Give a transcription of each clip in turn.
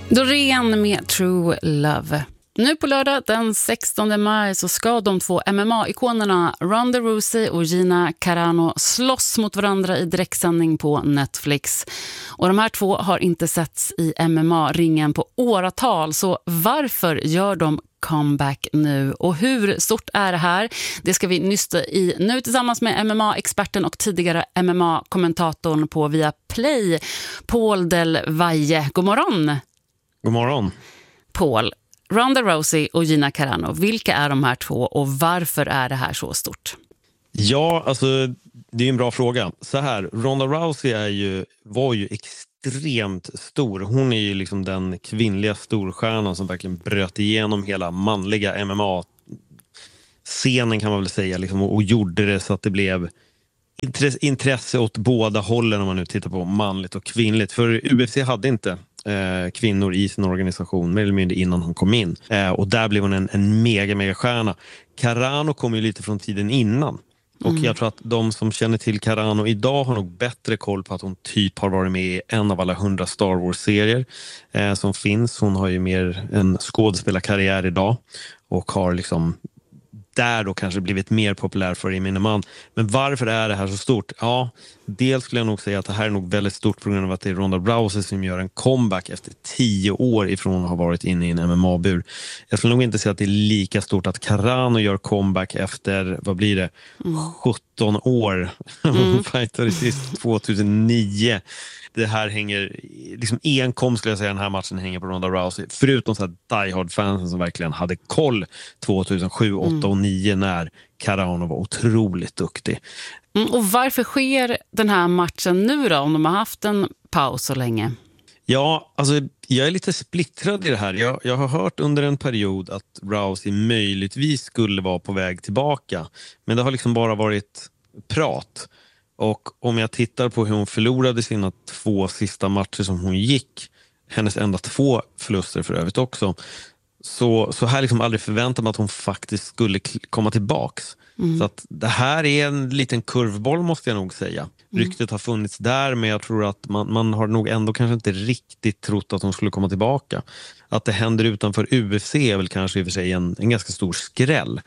Doreen med True Love. Nu på lördag den 16 maj så ska de två MMA-ikonerna Ronda Rousey och Gina Carano slåss mot varandra i direktsändning på Netflix. Och de här två har inte setts i MMA-ringen på åratal, så varför gör de comeback nu? Och hur stort är det här? Det ska vi nysta i nu tillsammans med MMA-experten och tidigare MMA-kommentatorn på Viaplay, Paul Del Valle. God morgon! God morgon. Paul, Ronda Rousey och Gina Carano, vilka är de här två och varför är det här så stort? Ja, alltså det är en bra fråga. Så här, Ronda Rousey var ju extremt stor. Hon är ju liksom den kvinnliga storstjärnan som verkligen bröt igenom hela manliga MMA-scenen kan man väl säga liksom, och gjorde det så att det blev intresse åt båda hållen om man nu tittar på manligt och kvinnligt. För UFC hade inte kvinnor i sin organisation mer eller mindre innan hon kom in. Och där blev hon en mega stjärna. Carano kom ju lite från tiden innan. Och jag tror att de som känner till Carano idag har nog bättre koll på att hon typ har varit med i en av alla 100 Star Wars-serier som finns. Hon har ju mer en skådespelarkarriär idag och har liksom där då kanske blivit mer populär för gemene man. Men varför är det här så stort? Ja, dels skulle jag nog säga att det här är nog väldigt stort på grund av att det är Ronda Rousey som gör en comeback efter 10 år ifrån att ha varit inne i en MMA-bur. Jag skulle nog inte säga att det är lika stort att Carano gör comeback efter, vad blir det, 17 år. Hon fightade sist 2009. Det här hänger, liksom enkom skulle jag säga, den här matchen hänger på Ronda Rousey. Förutom så här diehard-fansen som verkligen hade koll 2007, 2008 och 2009 när Carano var otroligt duktig. Och varför sker den här matchen nu då, om de har haft en paus så länge? Ja, alltså jag är lite splittrad i det här. Jag har hört under en period att Rousey möjligtvis skulle vara på väg tillbaka. Men det har liksom bara varit prat. Och om jag tittar på hur hon förlorade sina 2 sista matcher som hon gick, hennes enda 2 förluster för övrigt också, så här liksom aldrig förväntat mig att hon faktiskt skulle komma tillbaks. Så att det här är en liten kurvboll måste jag nog säga. Ryktet har funnits där, men jag tror att man har nog ändå kanske inte riktigt trott att hon skulle komma tillbaka. Att det händer utanför UFC är väl kanske i och för sig en ganska stor skräll.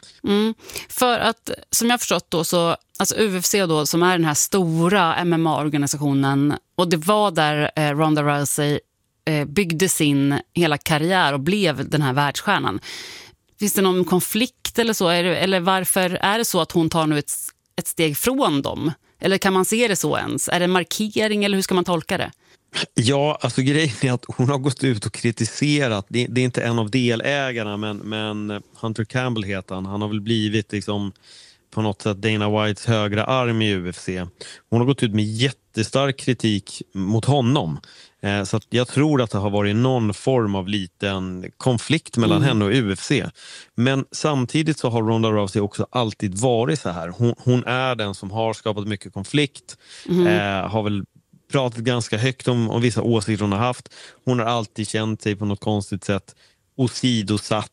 För att, som jag förstått då, så alltså UFC då, som är den här stora MMA-organisationen, och det var där Ronda Rousey byggde sin hela karriär och blev den här världsstjärnan. Finns det någon konflikt eller så? Eller varför är det så att hon tar nu ett steg från dem? Eller kan man se det så ens? Är det en markering eller hur ska man tolka det? Ja, alltså grejen är att hon har gått ut och kritiserat. Det är inte en av delägarna, men Hunter Campbell heter han. Han har väl blivit liksom på något sätt Dana Whites högra arm i UFC. Hon har gått ut med jättestark kritik mot honom. Så att jag tror att det har varit någon form av liten konflikt mellan henne och UFC. Men samtidigt så har Ronda Rousey också alltid varit så här. Hon är den som har skapat mycket konflikt. Har väl pratat ganska högt om vissa åsikter hon har haft. Hon har alltid känt sig på något konstigt sätt åsidosatt.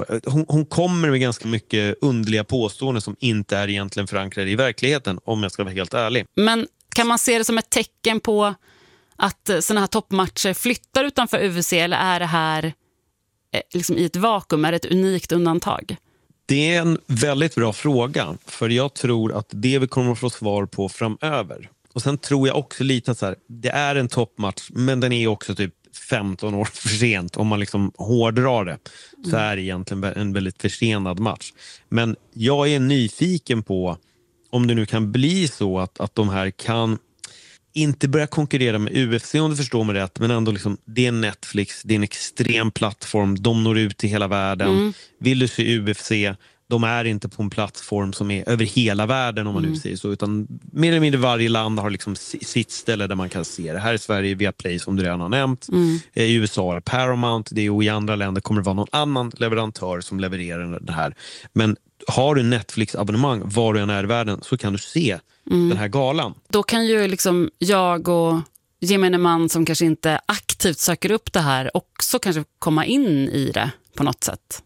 Hon kommer med ganska mycket underliga påståenden som inte är egentligen förankrade i verkligheten, om jag ska vara helt ärlig. Men kan man se det som ett tecken på att såna här toppmatcher flyttar utanför UFC, eller är det här liksom i ett vakuum, är det ett unikt undantag? Det är en väldigt bra fråga, för jag tror att det vi kommer att få svar på framöver. Och sen tror jag också lite att så här, det är en toppmatch, men den är också typ 15 år för sent. Om man liksom hårdrar det så är det egentligen en väldigt försenad match. Men jag är nyfiken på om det nu kan bli så att de här kan inte börja konkurrera med UFC, om du förstår mig rätt, men ändå liksom, det är Netflix, det är en extrem plattform, de når ut till hela världen. Vill du se UFC, de är inte på en plattform som är över hela världen, om man nu säger så, utan mer eller mindre varje land har liksom sitt ställe där man kan se det. Här i Sverige via Play, som du redan har nämnt. I USA är Paramount, det är, och i andra länder kommer det vara någon annan leverantör som levererar det här. Men har du Netflix-abonnemang var du än är i världen, så kan du se den här galan. Då kan ju liksom jag och gemene man som kanske inte aktivt söker upp det här också kanske komma in i det på något sätt.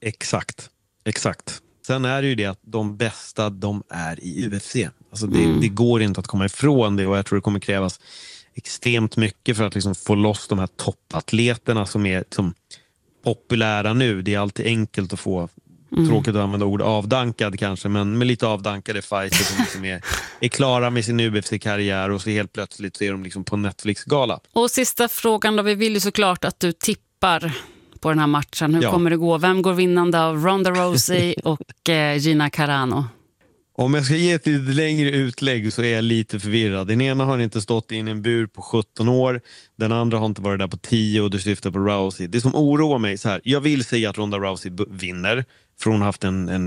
Exakt. Sen är det ju det att de bästa, de är i UFC. Alltså det går inte att komma ifrån det, och jag tror det kommer krävas extremt mycket för att liksom få loss de här toppatleterna som är som populära nu. Det är alltid enkelt att få, tråkigt att använda ord avdankad kanske, men med lite avdankade fighter som liksom är klara med sin UFC-karriär och så helt plötsligt så är de liksom på Netflix-gala. Och sista frågan då, vi vill ju såklart att du tippar på den här matchen. Hur kommer det gå? Vem går vinnande av Ronda Rousey och Gina Carano? Om jag ska ge ett lite längre utlägg så är jag lite förvirrad. Den ena har inte stått in i en bur på 17 år. Den andra har inte varit där på 10 och du syftar på Rousey. Det som oroar mig så här. Jag vill säga att Ronda Rousey vinner. För hon har haft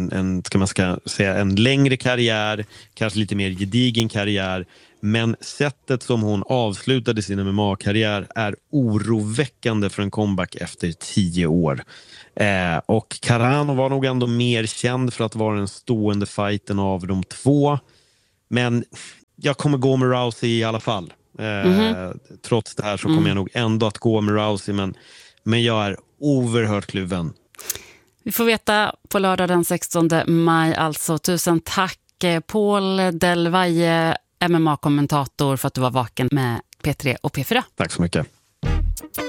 en längre karriär. Kanske lite mer gedigen karriär. Men sättet som hon avslutade sin MMA-karriär är oroväckande för en comeback efter 10 år. Och Carano var nog ändå mer känd för att vara den stående fighten av de två. Men jag kommer gå med Rousey i alla fall. Trots det här så kommer jag nog ändå att gå med Rousey. Men jag är oerhört kluven. Vi får veta på lördag den 16 maj. Alltså, tusen tack Paul Del Valle, MMA-kommentator, för att du var vaken med P3 och P4. Tack så mycket.